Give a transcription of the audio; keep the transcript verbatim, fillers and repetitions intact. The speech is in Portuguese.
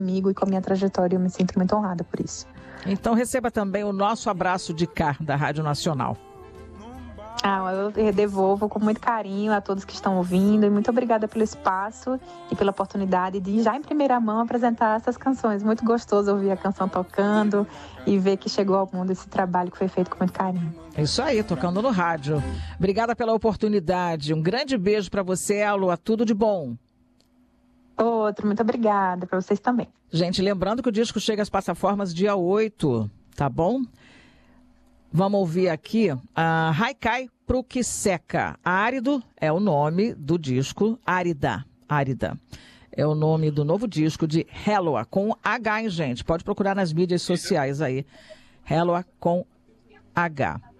comigo e com a minha trajetória. Eu me sinto muito honrada por isso. Então receba também o nosso abraço de cá, da Rádio Nacional. Ah, eu devolvo com muito carinho a todos que estão ouvindo e muito obrigada pelo espaço e pela oportunidade de já em primeira mão apresentar essas canções. Muito gostoso ouvir a canção tocando e ver que chegou ao mundo esse trabalho que foi feito com muito carinho. É isso aí, tocando no rádio. Obrigada pela oportunidade. Um grande beijo para você, Elua. Tudo de bom. Outro, muito obrigada para vocês também. Gente, lembrando que o disco chega às plataformas dia oito, tá bom? Vamos ouvir aqui a Haikai pro que seca. Árido é o nome do disco. Árida, Árida. É o nome do novo disco de Helloa, com H, hein, gente? Pode procurar nas mídias sociais aí. Helloa com H.